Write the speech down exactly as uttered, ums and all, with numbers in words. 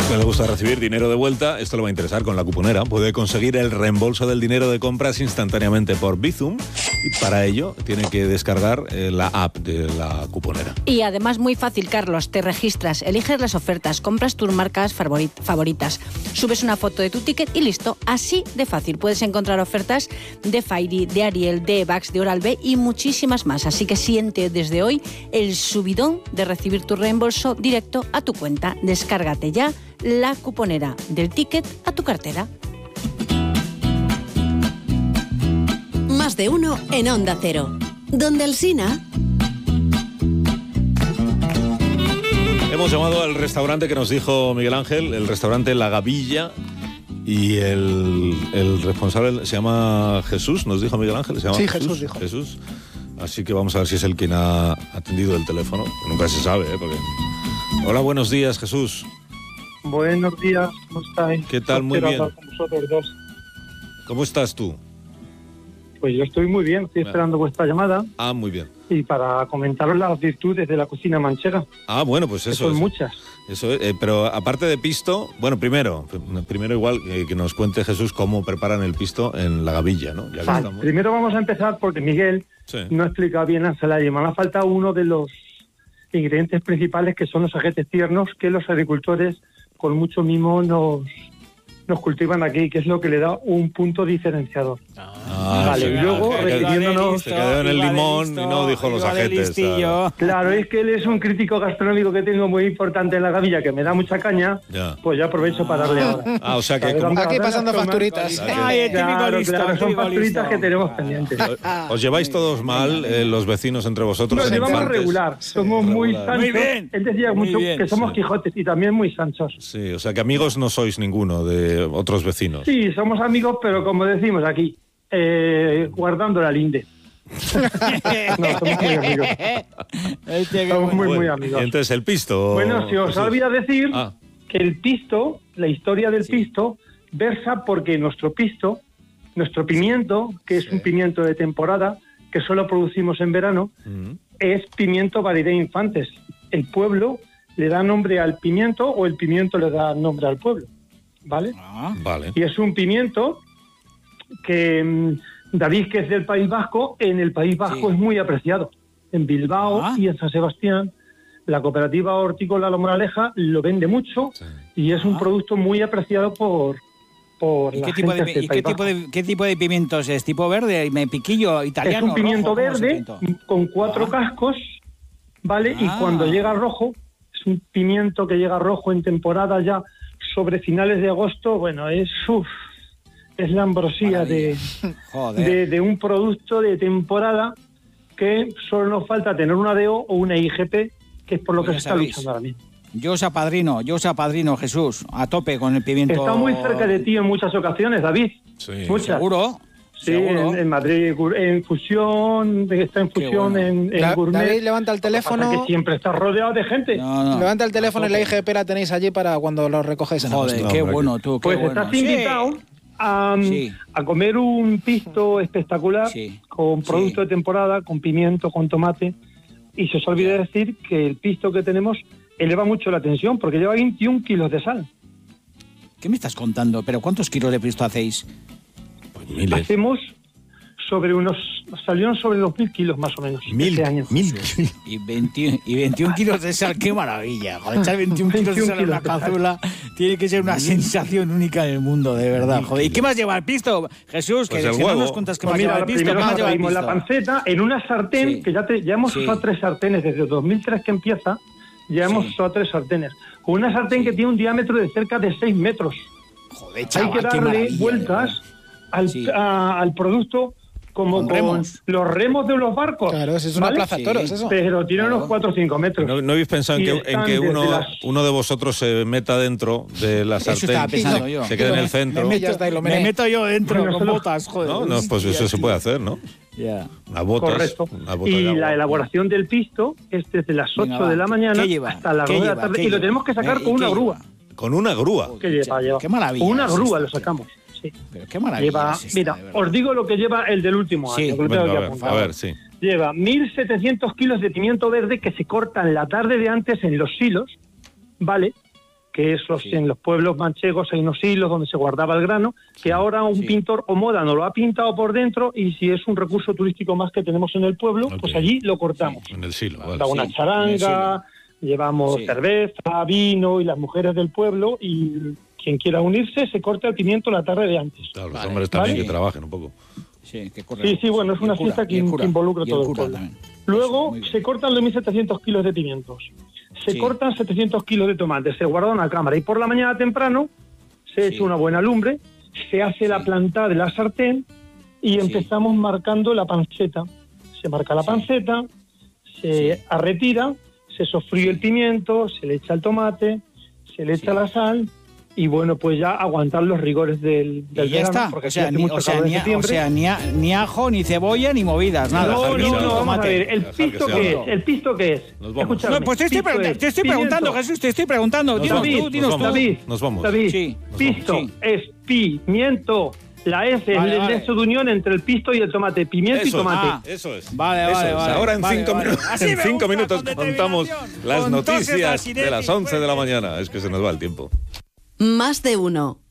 que le gusta recibir dinero de vuelta, esto le va a interesar con la cuponera. Puede conseguir el reembolso del dinero de compras instantáneamente por Bizum y para ello tiene que descargar eh, la app de la cuponera. Y además muy fácil, Carlos, te registras, eliges las ofertas, compras tus marcas favoritas, subes una foto de tu ticket y listo, así de fácil. Puedes encontrar ofertas de Fairy, de Ariel, de Evax, de Oral-B y muchísimas más. Así que siente desde hoy el subidón de recibir tu reembolso directo a tu cuenta. Descárgate ya la cuponera, del ticket a tu cartera. Más de uno en Onda Cero. Donde Alsina. Hemos llamado al restaurante que nos dijo Miguel Ángel, el restaurante La Gavilla, y el, el responsable se llama Jesús, nos dijo Miguel Ángel. ¿Se llama sí, Jesús, Jesús dijo. Jesús. Así que vamos a ver si es él quien ha atendido el teléfono. Nunca se sabe, ¿eh? Porque... Hola, buenos días, Jesús. Buenos días, ¿cómo estáis? ¿Qué tal? Muy bien. Con vosotros dos. ¿Cómo estás tú? Pues yo estoy muy bien, estoy esperando vuestra llamada. Ah, muy bien. Y para comentaros las virtudes de la cocina manchega. Ah, bueno, pues eso. Son es, muchas. Eso es, eh, pero aparte de pisto, bueno, primero, primero igual eh, que nos cuente Jesús cómo preparan el pisto en La Gavilla, ¿no? Ya que Vale, primero vamos a empezar porque Miguel sí. no ha explicado bien la ensalada y me ha faltado uno de los ingredientes principales, que son los ajetes tiernos que los agricultores con mucho mimo nos, nos cultivan aquí, que es lo que le da un punto diferenciador. Ah, vale, sí, y luego que, refiriéndonos... Se quedó en el limón y no dijo los ajetes. Claro. claro, es que él es un crítico gastronómico que tengo muy importante en La Gavilla, que me da mucha caña, ya. Pues yo aprovecho para darle ahora. Ah, o sea que... Como... Aquí pasando facturitas. Ay, el típico claro, listo, claro, son facturitas que tenemos pendientes. ¿Os lleváis todos mal, eh, los vecinos entre vosotros? Nos llevamos infantes? regular, somos sí, muy regular. sanchos. Muy bien. Él decía muy mucho bien, que somos sí. Quijotes y también muy sanchos. Sí, o sea que amigos no sois ninguno de otros vecinos. Sí, somos amigos, pero como decimos aquí, eh, guardando la linde. No, somos muy amigos. Somos muy, muy amigos. ¿Y entonces el pisto? Bueno, si os Jesús. olvida decir ah. que el pisto, la historia del sí. pisto, versa porque nuestro pisto, nuestro pimiento, que es sí. un pimiento de temporada, que solo producimos en verano, uh-huh. es pimiento variedad infantes. El pueblo le da nombre al pimiento o el pimiento le da nombre al pueblo, ¿vale? Ah, vale. Y es un pimiento que David, que es del País Vasco, en el País Vasco sí. es muy apreciado. En Bilbao ah. y en San Sebastián, la cooperativa hortícola La Moraleja lo vende mucho sí. y es ah. un producto muy apreciado por, por ¿Y la qué tipo gente de, ¿y qué tipo de qué tipo de pimientos es? ¿Tipo verde, piquillo, italiano? Es un pimiento rojo, verde con cuatro ah. cascos, ¿vale? Ah. Y cuando llega rojo, es un pimiento que llega rojo en temporada ya sobre finales de agosto, bueno, es uf, es la ambrosía de, de, de un producto de temporada que solo nos falta tener una D O o una I G P, que es por lo pues que se está sabéis. luchando ahora mismo. Yo os apadrino, yo os apadrino, Jesús, a tope con el pimiento. Está muy cerca de ti en muchas ocasiones, David. Sí. Muchas. ¿Seguro? Sí, ¿Seguro? En, en Madrid, en fusión, está en fusión, bueno. en, en La, gourmet. David, levanta el teléfono. Que siempre está rodeado de gente. No, no. Levanta el teléfono y la I G P la tenéis allí para cuando lo recogéis en Joder, agosto. qué bueno tú, qué Pues bueno. estás invitado sí. a, sí. a comer un pisto espectacular sí. con producto sí. de temporada, con pimiento, con tomate. Y se os olvida decir que el pisto que tenemos eleva mucho la tensión porque lleva veintiún kilos de sal. ¿Qué me estás contando? ¿Pero cuántos kilos de pisto hacéis? Pues miles. Hacemos sobre unos... Salieron sobre los mil kilos más o menos. Mil, este año. mil. Y, veintiuno, y veintiún kilos de sal, qué maravilla. Joder, echar veintiún kilos de sal en una cazuela tiene que ser una sensación única en el mundo, de verdad. Joder. ¿Y qué más lleva el pisto? Jesús, que, pues que no nos cuentas qué pues más mira, lleva el pisto. ¿Qué más lleva el pisto? La panceta en una sartén, sí. que ya, te, ya hemos sí. usado tres sartenes, desde dos mil tres que empieza, ya hemos sí. usado tres sartenes. Con una sartén sí. que tiene un diámetro de cerca de seis metros. Joder, chaval, hay que darle vueltas al, sí. a, al producto como con, con remos. Los remos de los barcos. Claro, eso es una ¿vale? plaza de toros, sí. eso. Pero tiene claro. unos cuatro o cinco metros. ¿No, no habéis pensado en que, en que uno, las... uno de vosotros se meta dentro de la sartén? Eso estaba pensando se, yo. Se quede en el centro. Me meto, me meto yo dentro bueno, con botas, joder. No, no, pues eso se puede hacer, ¿no? Yeah. Una botas, correcto. Una bota y de agua. La elaboración del pisto es desde las ocho Venga, de la mañana hasta las nueve de la tarde. Y lo tenemos que sacar con una grúa. ¿Con una grúa? ¿Qué lleva? lleva? Qué maravilla. Con una grúa esta, lo sacamos. Sí. Pero qué maravilla. Lleva, es esta, mira, os digo lo que lleva el del último sí. año. Que Venga, tengo que a, ver, apuntar. a ver, sí. Lleva mil setecientos kilos de pimiento verde que se cortan la tarde de antes en los silos, ¿vale? que es los, Sí. en los pueblos manchegos hay unos hilos donde se guardaba el grano, que ahora un Sí. pintor o moda nos lo ha pintado por dentro, y si es un recurso turístico más que tenemos en el pueblo, Ok. pues allí lo cortamos. En el silo, vale. Da una Sí, charanga, llevamos Sí. cerveza, vino, y las mujeres del pueblo, y quien quiera unirse se corta el pimiento la tarde de antes. Claro, los Vale. hombres también Vale. que trabajen un poco. Sí, que corre. Sí, sí, bueno, es Y el una cura, fiesta que, y el in- cura, que involucra y el todo el cura pueblo. también. Luego Muy bien. se cortan dos mil setecientos kilos de pimientos, se Sí. cortan setecientos kilos de tomates, se guarda en una cámara, y por la mañana temprano se Sí. echa una buena lumbre, se hace la Sí. plantada de la sartén y Sí. empezamos marcando la panceta. Se marca la Sí. panceta, se Sí. arretira, se sofríe el pimiento, se le echa el tomate, se le echa Sí. la sal, y bueno, pues ya aguantar los rigores del, del Y ya verano, está. porque O sea, aquí hace ni, mucho o sea, calor en ni, a- o septiembre. sea, ni, a- ni ajo, ni cebolla, ni movidas, nada. No, Dejar que no, sea. no, vamos a tomate. ver, el Dejar que pisto sea. que es, el pisto que es. Nos vamos. Escúchame, No, pues te estoy, pisto pregunta- es te estoy preguntando, pimiento. Jesús, te estoy preguntando. Nos Dinos vamos, tú, nos dinos tú. vamos. David, Nos vamos. David, Sí. Nos pisto vamos. Sí. es pimiento. La S es Vale, el vale. nexo de unión entre el pisto y el tomate. Pimiento y Eso, tomate. Ah. eso es. Vale, Eso vale, es. vale. Ahora en Vale, cinco, vale. minu- Así en me cinco gusta, minutos con contamos determinación. las Con toses noticias así de las once de la fuerte. mañana. Es que se nos va el tiempo. Más de uno.